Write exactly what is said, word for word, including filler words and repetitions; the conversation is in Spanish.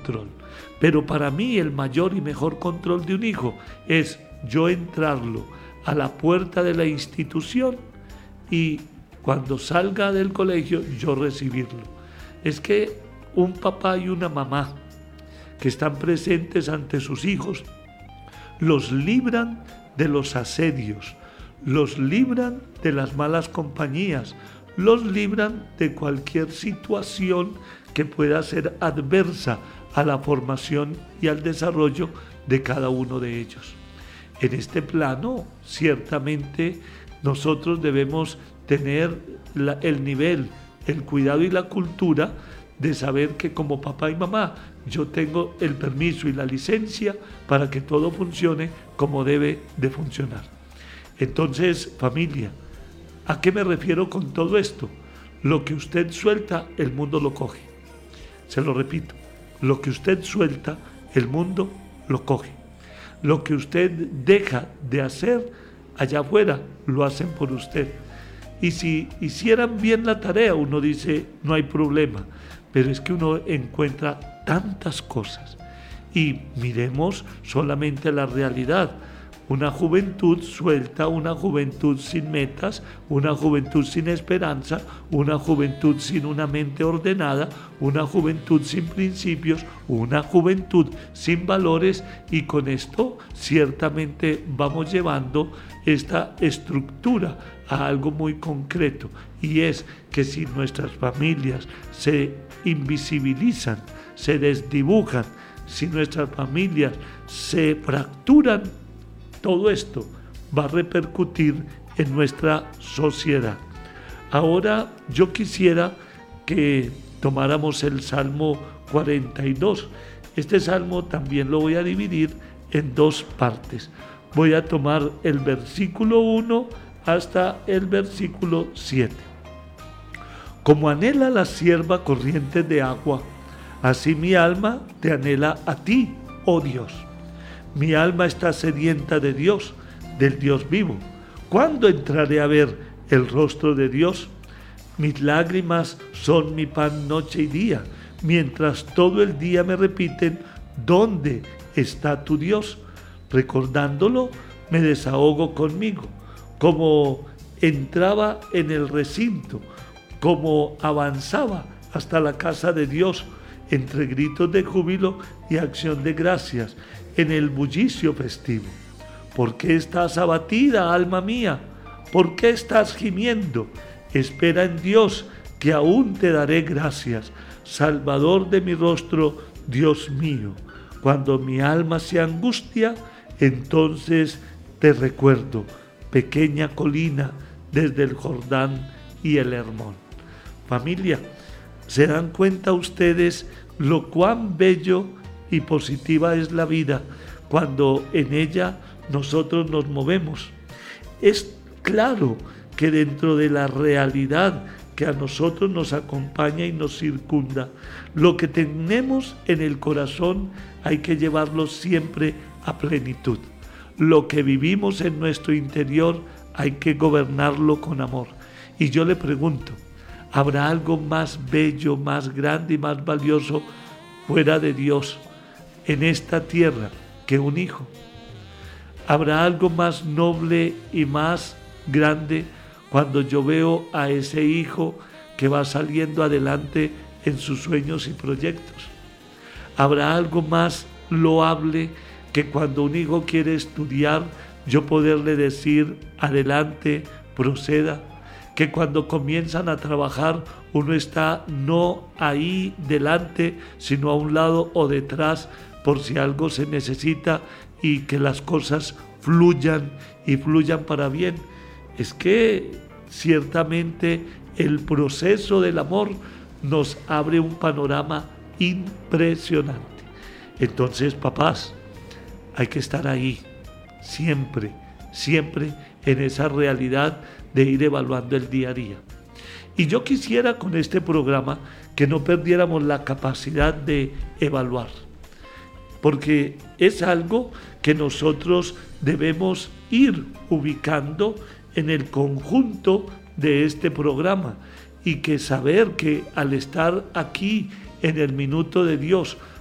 control. Pero para mí el mayor y mejor control de un hijo es yo entrarlo a la puerta de la institución y cuando salga del colegio yo recibirlo. Es que un papá y una mamá que están presentes ante sus hijos los libran de los asedios, los libran de las malas compañías, los libran de cualquier situación que pueda ser adversa a la formación y al desarrollo de cada uno de ellos. En este plano, ciertamente, nosotros debemos tener la, el nivel, el cuidado y la cultura de saber que como papá y mamá yo tengo el permiso y la licencia para que todo funcione como debe de funcionar. Entonces, familia, ¿a qué me refiero con todo esto? Lo que usted suelta, el mundo lo coge. Se lo repito, lo que usted suelta, el mundo lo coge. Lo que usted deja de hacer, allá afuera lo hacen por usted. Y si hicieran bien la tarea, uno dice, no hay problema. Pero es que uno encuentra tantas cosas. Y miremos solamente la realidad. Una juventud suelta, una juventud sin metas, una juventud sin esperanza, una juventud sin una mente ordenada, una juventud sin principios, una juventud sin valores, y con esto ciertamente vamos llevando esta estructura a algo muy concreto, y es que si nuestras familias se invisibilizan, se desdibujan, si nuestras familias se fracturan, todo esto va a repercutir en nuestra sociedad. Ahora yo quisiera que tomáramos el Salmo cuarenta y dos. Este salmo también lo voy a dividir en dos partes. Voy a tomar el versículo uno hasta el versículo siete. Como anhela la sierva corrientes de agua, así mi alma te anhela a ti, oh Dios. Mi alma está sedienta de Dios, del Dios vivo. ¿Cuándo entraré a ver el rostro de Dios? Mis lágrimas son mi pan noche y día, mientras todo el día me repiten, ¿dónde está tu Dios? Recordándolo, me desahogo conmigo, como entraba en el recinto, como avanzaba hasta la casa de Dios, entre gritos de júbilo y acción de gracias, en el bullicio festivo. ¿Por qué estás abatida, alma mía? ¿Por qué estás gimiendo? Espera en Dios, que aún te daré gracias, Salvador de mi rostro, Dios mío. Cuando mi alma se angustia, entonces te recuerdo, pequeña colina desde el Jordán y el Hermón. Familia, ¿se dan cuenta ustedes lo cuán bello y positiva es la vida cuando en ella nosotros nos movemos? Es claro que dentro de la realidad que a nosotros nos acompaña y nos circunda, lo que tenemos en el corazón hay que llevarlo siempre a plenitud. Lo que vivimos en nuestro interior hay que gobernarlo con amor. Y yo le pregunto, ¿habrá algo más bello, más grande y más valioso fuera de Dios en esta tierra que un hijo? ¿Habrá algo más noble y más grande cuando yo veo a ese hijo que va saliendo adelante en sus sueños y proyectos? ¿Habrá algo más loable que cuando un hijo quiere estudiar, yo poderle decir, adelante, proceda? Que cuando comienzan a trabajar, uno está no ahí delante, sino a un lado o detrás, por si algo se necesita, y que las cosas fluyan y fluyan para bien. Es que ciertamente el proceso del amor nos abre un panorama impresionante. Entonces, papás, hay que estar ahí, siempre, siempre en esa realidad de ir evaluando el día a día. Y yo quisiera con este programa que no perdiéramos la capacidad de evaluar, porque es algo que nosotros debemos ir ubicando en el conjunto de este programa, y que saber que al estar aquí en el Minuto de Dios,